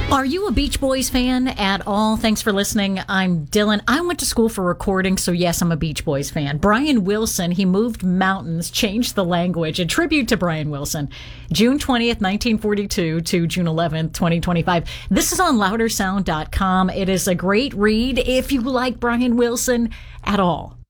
Are you a Beach Boys fan at all? Thanks for listening. I'm Dylan. I went to school for recording, so yes, I'm a Beach Boys fan. Brian Wilson, he moved mountains, changed the language. A tribute to Brian Wilson. June 20th, 1942 to June 11th, 2025. This is on loudersound.com. It is a great read if you like Brian Wilson at all.